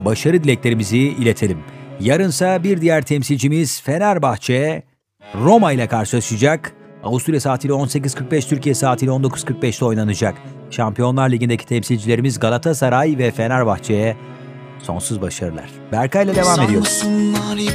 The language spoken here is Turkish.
başarı dileklerimizi iletelim. Yarınsa bir diğer temsilcimiz Fenerbahçe Roma ile karşılaşacak. Avusturya saatiyle 18.45, Türkiye saatiyle 19.45'te oynanacak. Şampiyonlar Ligi'ndeki temsilcilerimiz Galatasaray ve Fenerbahçe'ye sonsuz başarılar. Berkay ile devam ediyoruz.